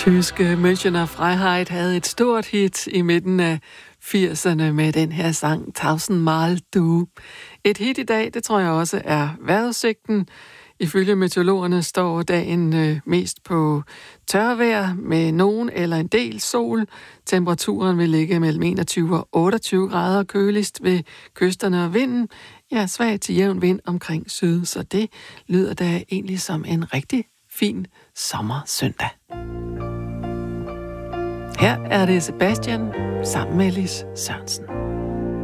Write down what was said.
Tyske Münchener Freiheit havde et stort hit i midten af 80'erne med den her sang Tausendmal Du. Et hit i dag, det tror jeg også er vejrudsigten. Ifølge meteorologerne står dagen mest på tørvejr med nogen eller en del sol. Temperaturen vil ligge mellem 21 og 28 grader, køligst ved kysterne, og vinden, ja, svag til jævn vind omkring syd, så det lyder da egentlig som en rigtig fin sommersøndag. Her er det Sebastian sammen med Lis Sørensen.